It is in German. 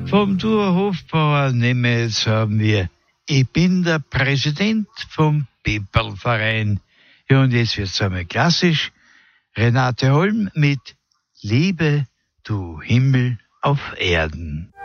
Vom Duo Hofbauer Nemetz haben wir Ich bin der Präsident vom Peperlverein. Ja, und jetzt wird's einmal klassisch. Renate Holm mit Liebe, du Himmel auf Erden.